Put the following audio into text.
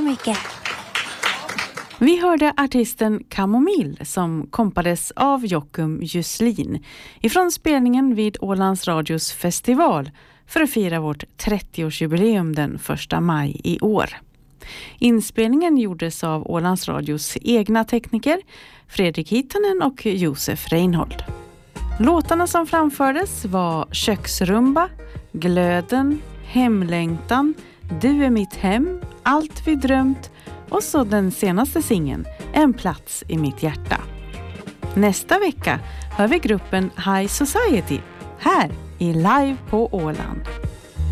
mycket. Vi hörde artisten Kamomill som kompades av Jockum Juslin ifrån spelningen vid Ålands Radios festival för att fira vårt 30-årsjubileum den 1 maj i år. Inspelningen gjordes av Ålands Radios egna tekniker Fredrik Hittanen och Josef Reinhold. Låtarna som framfördes var Köksrumba, Glöden, Hemlängtan, Du är mitt hem, Allt vi drömt och så den senaste singeln, En plats i mitt hjärta. Nästa vecka hör vi gruppen High Society här i Live på Åland.